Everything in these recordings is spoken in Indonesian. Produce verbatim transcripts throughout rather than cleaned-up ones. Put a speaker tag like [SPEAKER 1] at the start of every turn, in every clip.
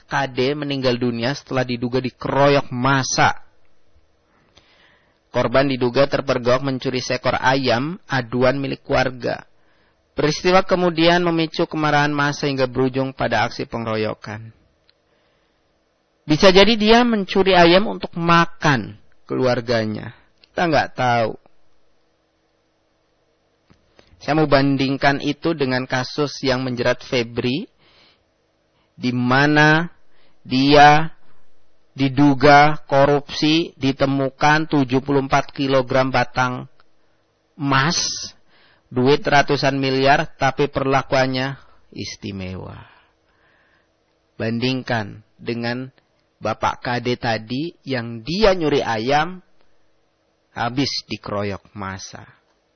[SPEAKER 1] K D meninggal dunia setelah diduga dikeroyok massa. Korban diduga terpergok mencuri seekor ayam aduan milik warga. Peristiwa kemudian memicu kemarahan massa hingga berujung pada aksi pengeroyokan. Bisa jadi dia mencuri ayam untuk makan keluarganya. Kita nggak tahu. Saya mau bandingkan itu dengan kasus yang menjerat Febri, di mana dia diduga korupsi, ditemukan tujuh puluh empat kilogram batang emas, duit ratusan miliar, tapi perlakuannya istimewa. Bandingkan dengan Bapak K D tadi yang dia nyuri ayam, habis dikeroyok massa.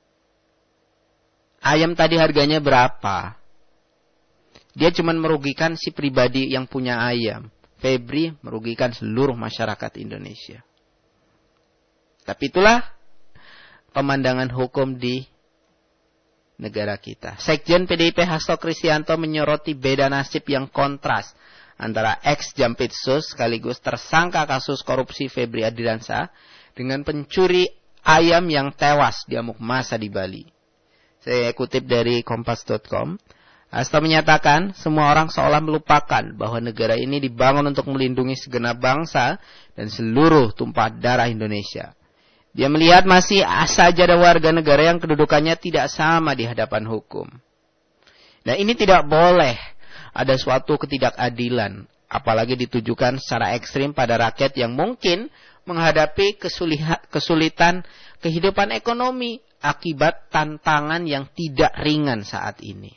[SPEAKER 1] Ayam tadi harganya berapa? Dia cuma merugikan si pribadi yang punya ayam. Febri merugikan seluruh masyarakat Indonesia. Tapi itulah pemandangan hukum di negara kita. Sekjen P D I P Hasto Kristianto menyoroti beda nasib yang kontras antara ex Jampitsus sekaligus tersangka kasus korupsi Febri Ardiansyah dengan pencuri ayam yang tewas diamuk massa di Bali. Saya kutip dari kompas titik com. Hasto menyatakan semua orang seolah melupakan bahwa negara ini dibangun untuk melindungi segenap bangsa dan seluruh tumpah darah Indonesia. Dia melihat masih saja ada warga negara yang kedudukannya tidak sama di hadapan hukum. Nah, ini tidak boleh ada suatu ketidakadilan, apalagi ditujukan secara ekstrim pada rakyat yang mungkin menghadapi kesulitan kehidupan ekonomi akibat tantangan yang tidak ringan saat ini.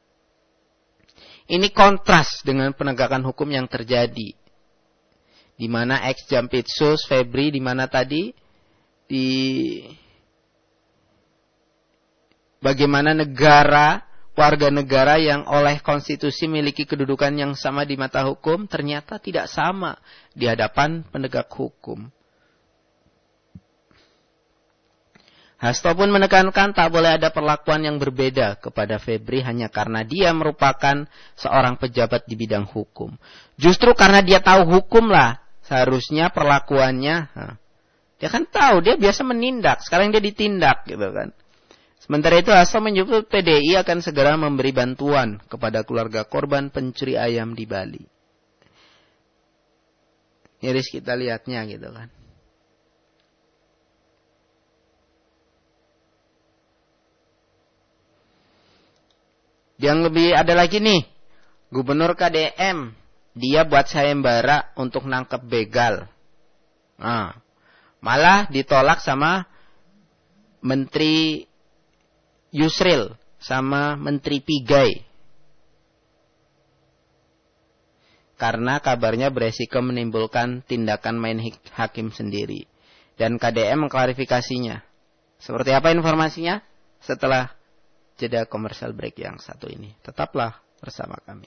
[SPEAKER 1] Ini kontras dengan penegakan hukum yang terjadi. Di mana ex Jampitsus Febri, di mana tadi di bagaimana negara, warga negara yang oleh konstitusi memiliki kedudukan yang sama di mata hukum, ternyata tidak sama di hadapan penegak hukum. Hasto pun menekankan tak boleh ada perlakuan yang berbeda kepada Febri hanya karena dia merupakan seorang pejabat di bidang hukum. Justru karena dia tahu hukum lah, seharusnya perlakuannya, nah, dia kan tahu, dia biasa menindak, sekarang dia ditindak gitu kan. Sementara itu Hasto menyebut P D I akan segera memberi bantuan kepada keluarga korban pencuri ayam di Bali. Nyaris kita lihatnya gitu kan. Yang lebih ada lagi nih, Gubernur K D M, dia buat sayembara untuk nangkep begal. Nah, malah ditolak sama Menteri Yusril, sama Menteri Pigai. Karena kabarnya beresiko menimbulkan tindakan main hakim sendiri. Dan K D M mengklarifikasinya. Seperti apa informasinya? Setelah jeda komersial break yang satu ini. Tetaplah bersama kami.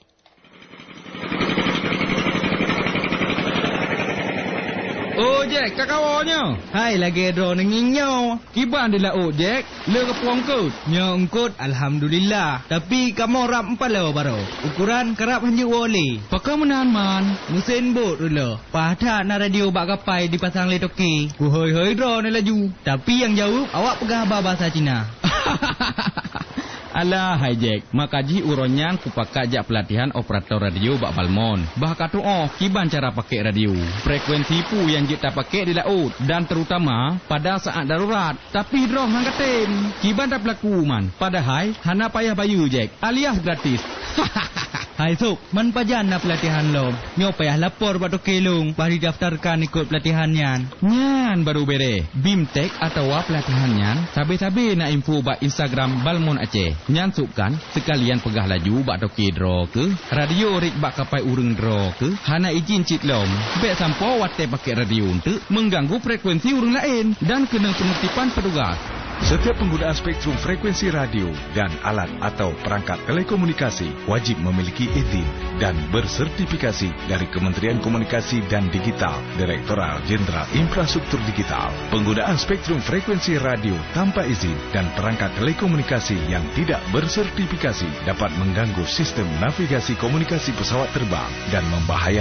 [SPEAKER 2] Oh Jack, kakawanya. Hai lagi draw nenginyo. Kiban dia lah oh Jack. Le ke puangkut. Nya ungkut alhamdulillah. Tapi kamu rap empat lah baru. Ukuran kerap hanya wole. Pakai menahan man. Musin bot dulu. Pada nak radio bak kapai dipasang le toki. Ku hoi-hoi draw ni laju. Tapi yang jawab awak pegang bahasa Cina. Alah, hai Jack. Makaji uronyan ku pakai jak pelatihan operator radio bak Balmon. Bah katu oh, kiban cara pakai radio. Frekuensi pu yang kita pakai di laut dan terutama pada saat darurat. Tapi drong hangkatin. Kiban tak berlaku man. Padahal hana payah bayu Jack. Alias gratis. Hai Sok, man pajan na pelatihan lo. Nyo payah lapor batu kelung. Baru daftarkan ikut pelatihannya. Nyan baru bere. Bimtek atau pelatihannya. Sabi-sabi na info bak Instagram Balmon Aceh. Nyan sukkan sekalian pegah laju bak toki draw ke. Radio rik bak kapai urung draw ke. Hana izin cit lom. Bek sampo wate pakai radio untuk mengganggu frekuensi urung lain. Dan kena penertiban petugas.
[SPEAKER 3] Setiap penggunaan spektrum frekuensi radio dan alat atau perangkat telekomunikasi wajib memiliki izin dan bersertifikasi dari Kementerian Komunikasi dan Digital, Direktorat Jenderal Infrastruktur Digital. Penggunaan spektrum frekuensi radio tanpa izin dan perangkat telekomunikasi yang tidak bersertifikasi dapat mengganggu sistem navigasi komunikasi pesawat terbang dan membahayakan